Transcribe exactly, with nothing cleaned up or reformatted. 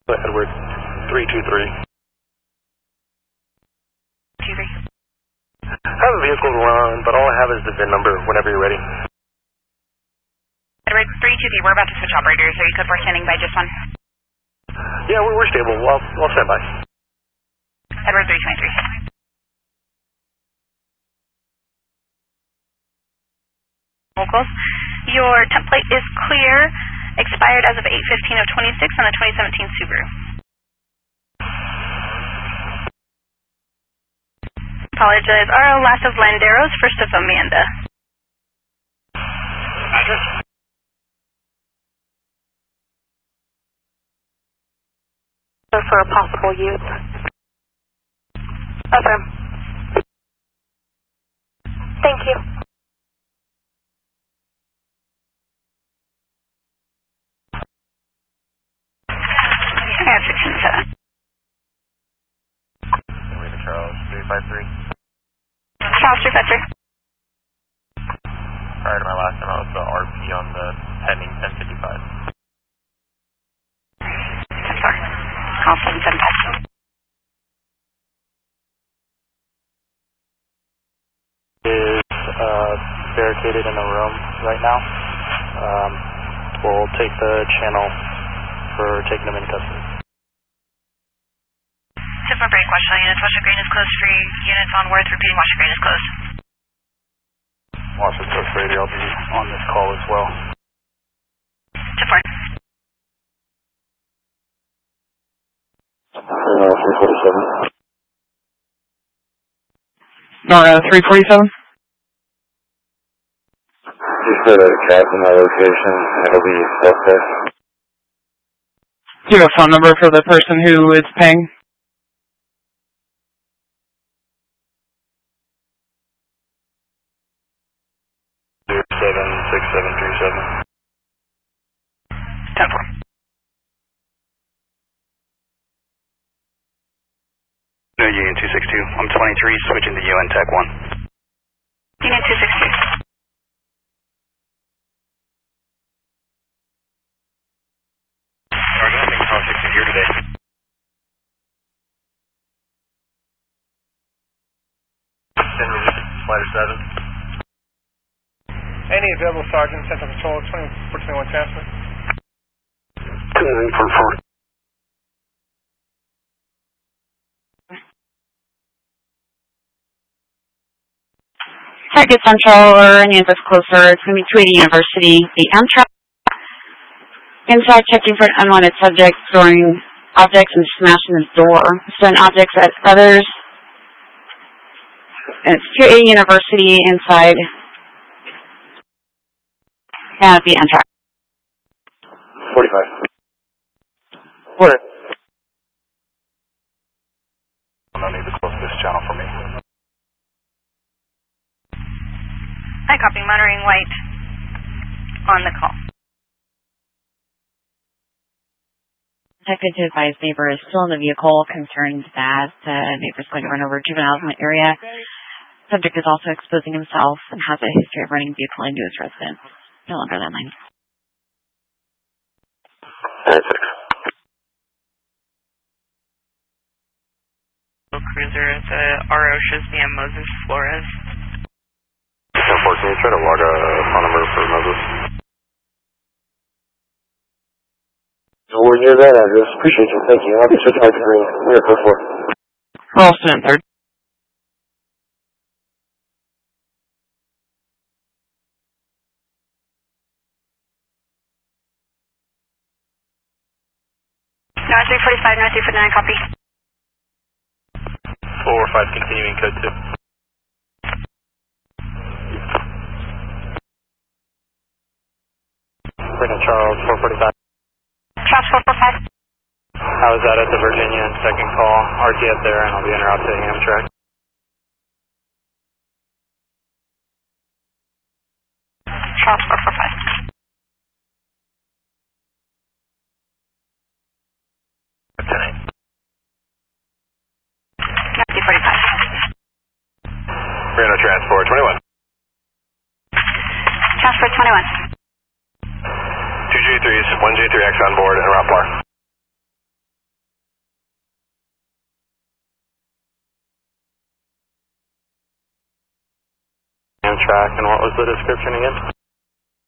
Edward, three two three. two three. I have a vehicle to run, but all I have is the V I N number whenever you're ready. Edward, three two three, we're about to switch operators. Are you good for standing by just one? Yeah, we're, we're stable. I'll, I'll stand by. Edward, three twenty-three. Locals. Your template is clear. Expired as of eight fifteen of twenty-six on the twenty seventeen Subaru. Apologize. R O last of Landeros, first of Amanda. For a possible use. Okay. Thank you. I have six and seven. Charles, three five three. Charles, three five three. Prior to my last time, I was the R P on the pending ten fifty-five. That's far. Call seven seven five. Is uh, barricaded in a room right now. Um, we'll take the channel for taking them into custody. Different break, Watchtower units. Watchtower Green is closed. Free units on Worth. Repeating, Watchtower Green is closed. Watchtower Coast Radio, I'll be on this call as well. Different. Uh, three forty-seven. Nora, three forty-seven. Just put a cab in my location. It'll be suspect. Do you have a phone number for the person who is paying? seven six seven three seven. ten four. No, Union two six two. I'm twenty-three, switching to U N Tech one. Union two six two. Alright, I think Tower six is here today. ten Slider seven. Any available sergeant, Central Patrol, twenty-four twenty-one transfer. two nine four four. Target Central or any of this closer. It's going to be two eighty University. The Amtrak. Inside checking for an unwanted subject, throwing objects and smashing the door. Throwing objects at others. And it's two eighty University inside. Yeah, the Amtrak. forty-five. What? I need to close this channel for me. Hi, copy. Monitoring White on the call. Detected to advise neighbor is still in the vehicle, concerned that the neighbor is going to run over juveniles in the area. Subject is also exposing himself and has a history of running vehicle into his residence. No longer that line. Cruiser at the R O shows me a Moses Flores. ten four, can you try to log a phone number for Moses? We're near that address. Appreciate you. Thank you. I'll be switching back to green. We're at four four. Ralston, third. No, three forty-five, no, three forty-nine, copy. four five, continuing code two. Brendan Charles, four forty-five. Charles, four forty-five. I was out at the Virginia and second call. R T up there, and I'll be en route to Amtrak. Charles, four forty-five. ten eight. No, three forty-five. Reno Transport, twenty-one. Transport twenty-one. two J threes, one J three X on board, and route bar. track, and what was the description again?